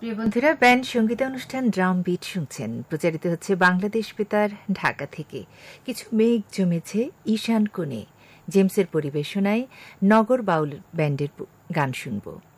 প্রিয় বন্ধুরা, band সঙ্গীতানুষ্ঠান drum bit শুনছেন। প্রচারিত হচ্ছে বাংলাদেশ বেতার ঢাকা থেকে। কিছু মেঘ জমেছে ঈশান কোণে, জেমসের পরিবেশনায় নগর বাউল ব্যান্ডের গান শুনব।